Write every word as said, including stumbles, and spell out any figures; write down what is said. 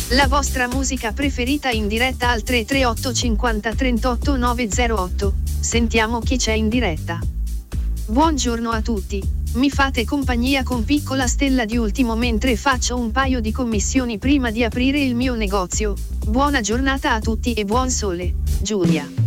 La vostra musica preferita in diretta al tre tre otto cinquanta trentotto novecentotto. Sentiamo chi c'è in diretta. Buongiorno a tutti, mi fate compagnia con Piccola Stella di Ultimo mentre faccio un paio di commissioni prima di aprire il mio negozio. Buona giornata a tutti e buon sole, Giulia.